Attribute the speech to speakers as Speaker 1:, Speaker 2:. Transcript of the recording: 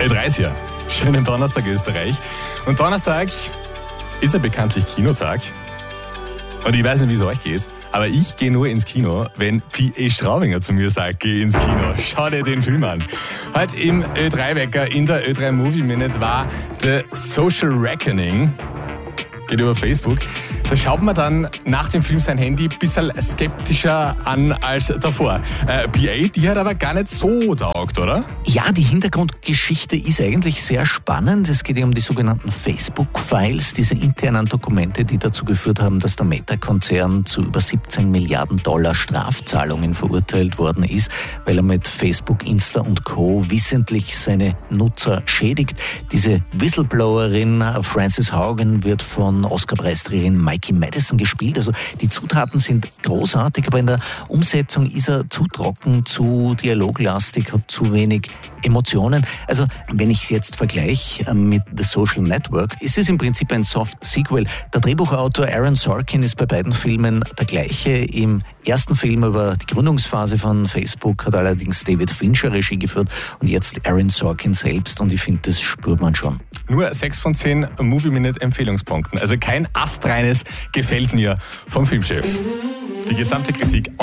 Speaker 1: Ö30. Schönen Donnerstag, Österreich. Und Donnerstag ist ja bekanntlich Kinotag. Und ich weiß nicht, wie es euch geht, aber ich gehe nur ins Kino, wenn P.E. Straubinger zu mir sagt, geh ins Kino, schau dir den Film an. Heute im Ö3-Wecker in der Ö3 Movie Minute war The Social Reckoning. Geht über Facebook. Da schaut man dann nach dem Film sein Handy ein bisschen skeptischer an als davor. P.A., die hat aber gar nicht so taugt, oder?
Speaker 2: Ja, die Hintergrundgeschichte ist eigentlich sehr spannend. Es geht ja um die sogenannten Facebook-Files, diese internen Dokumente, die dazu geführt haben, dass der Meta-Konzern zu über 17 Milliarden $17 Strafzahlungen verurteilt worden ist, weil er mit Facebook, Insta und Co. wissentlich seine Nutzer schädigt. Diese Whistleblowerin Frances Haugen wird von Oscar-Preisträgerin Mikey Madison gespielt. Also die Zutaten sind großartig, aber in der Umsetzung ist er zu trocken, zu dialoglastig, hat zu wenig Emotionen. Also wenn ich es jetzt vergleiche mit The Social Network, ist es im Prinzip ein Soft-Sequel. Der Drehbuchautor Aaron Sorkin ist bei beiden Filmen der gleiche. Im ersten Film über die Gründungsphase von Facebook hat allerdings David Fincher Regie geführt und jetzt Aaron Sorkin selbst, und ich finde, das spürt man schon.
Speaker 1: Nur 6 von 10 Movie-Minute-Empfehlungspunkten. Also kein astreines gefällt mir vom Filmchef. Die gesamte Kritik